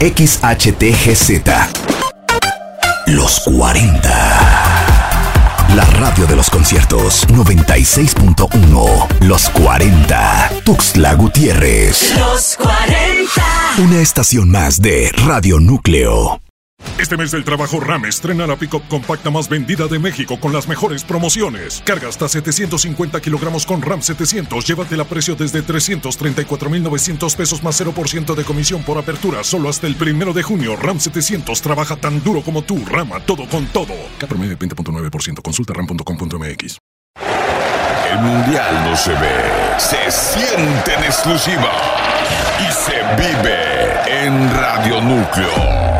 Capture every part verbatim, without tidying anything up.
X H T G Z. Los cuarenta. La radio de los conciertos noventa y seis punto uno. Los cuarenta. Tuxtla Gutiérrez. Los cuarenta. Una estación más de Radio Núcleo. Este mes del trabajo RAM estrena la pick-up compacta más vendida de México con las mejores promociones. Carga hasta setecientos cincuenta kilogramos con RAM setecientos. Llévatela a precio desde trescientos treinta y cuatro mil novecientos pesos más cero por ciento de comisión por apertura. Solo hasta el primero de junio. RAM setecientos trabaja tan duro como tú. Rama, todo con todo. K promedio veinte punto nueve por ciento. Consulta ram punto com punto m x. El mundial no se ve, se siente en exclusiva y se vive en Radio Núcleo.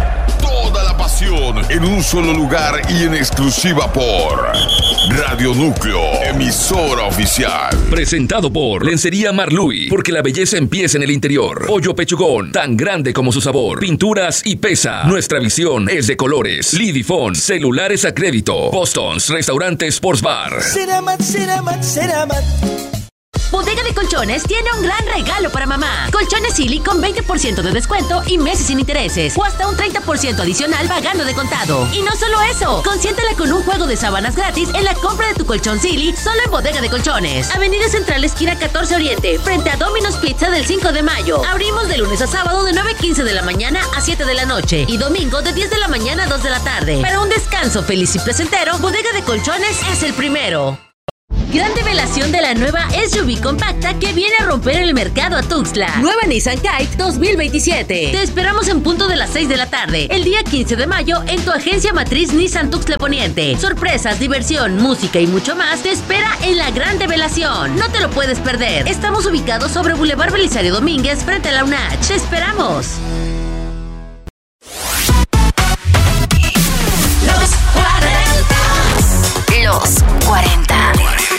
En un solo lugar y en exclusiva por Radio Núcleo, emisora oficial. Presentado por Lencería Marluy, porque la belleza empieza en el interior. Pollo Pechugón, tan grande como su sabor. Pinturas y pesa. Nuestra visión es de colores. Lidifón, celulares a crédito. Boston's, restaurante Sports Bar. Ceramat, Ceramat, Ceramat. Bodega de Colchones tiene un gran regalo para mamá. Colchones Silly con veinte por ciento de descuento y meses sin intereses. O hasta un treinta por ciento adicional pagando de contado. Y no solo eso, consiéntela con un juego de sábanas gratis en la compra de tu colchón Silly solo en Bodega de Colchones. Avenida Central, esquina catorce Oriente, frente a Domino's Pizza del cinco de mayo. Abrimos de lunes a sábado de nueve quince de la mañana a siete de la noche. Y domingo de diez de la mañana a dos de la tarde. Para un descanso feliz y placentero, Bodega de Colchones es el primero. Gran revelación de la nueva S U V compacta que viene a romper el mercado a Tuxtla. Nueva Nissan Kite dos mil veintisiete. Te esperamos en punto de las seis de la tarde, el día quince de mayo, en tu agencia matriz Nissan Tuxtla Poniente. Sorpresas, diversión, música y mucho más te espera en la gran revelación. No te lo puedes perder. Estamos ubicados sobre Boulevard Belisario Domínguez, frente a la U N A C H. Te esperamos. Los cuarenta. Los cuarenta.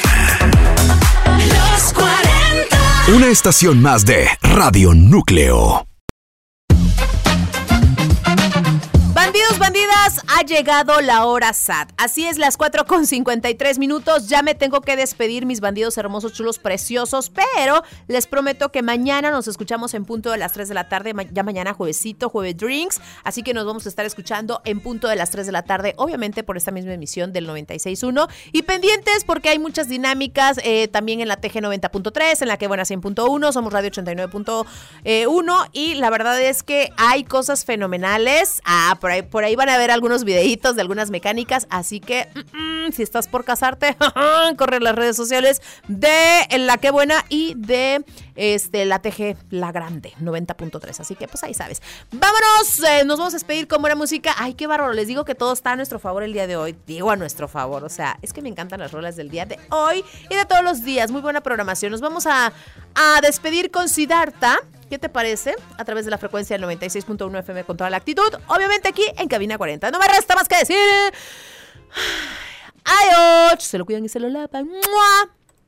Los cuarenta. Una estación más de Radio Núcleo. Bandidos, bandidas, ha llegado la hora S A T. Así es, las cuatro con cincuenta y tres minutos. Ya me tengo que despedir, mis bandidos hermosos, chulos, preciosos. Pero les prometo que mañana nos escuchamos en punto de las tres de la tarde. Ya mañana juevesito, jueves drinks. Así que nos vamos a estar escuchando en punto de las tres de la tarde. Obviamente por esta misma emisión del noventa y seis punto uno. Y pendientes porque hay muchas dinámicas. Eh, también en la T G noventa punto tres, en la Que Buena cien punto uno. Somos Radio ochenta y nueve punto uno. Y la verdad es que hay cosas fenomenales. Ah, por ahí, por ahí van a ver algunos videitos de algunas mecánicas, así que mm, si estás por casarte, corre las redes sociales de La Que Buena y de este, la T G La Grande noventa punto tres, así que pues ahí sabes. Vámonos, eh, nos vamos a despedir con buena música. Ay, qué bárbaro, les digo que todo está a nuestro favor el día de hoy, digo a nuestro favor, o sea, es que me encantan las rolas del día de hoy y de todos los días, muy buena programación. Nos vamos a, a despedir con Siddhartha. ¿Qué te parece? A través de la frecuencia del noventa y seis punto uno F M con toda la actitud. Obviamente aquí en Cabina cuarenta. No me resta más que decir. Adiós. Se lo cuidan y se lo lavan. ¡Mua!